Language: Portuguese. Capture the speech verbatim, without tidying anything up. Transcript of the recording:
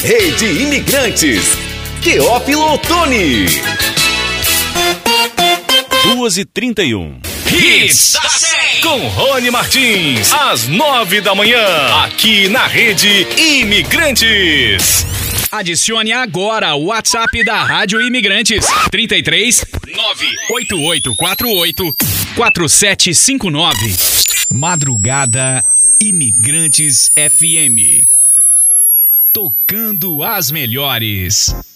Rede Imigrantes. Teófilo Otoni. duas e trinta e um. Hits da cem com Rony Martins, às nove da manhã, aqui na Rede Imigrantes. Adicione agora o WhatsApp da Rádio Imigrantes, trinta e três, nove oito oito quatro oito, quatro sete cinco nove. Madrugada Imigrantes F M. Tocando as melhores.